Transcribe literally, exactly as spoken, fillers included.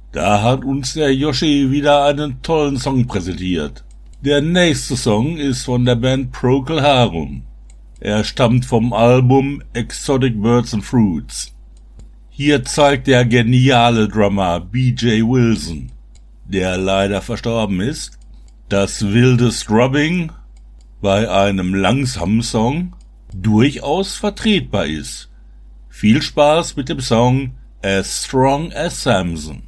Da hat uns der Yoshi wieder einen tollen Song präsentiert. Der nächste Song ist von der Band Procol Harum. Er stammt vom Album Exotic Birds and Fruits. Hier zeigt der geniale Drummer B J Wilson, der leider verstorben ist, dass wildes Drubbing bei einem langsamen Song durchaus vertretbar ist. Viel Spaß mit dem Song As Strong as Samson.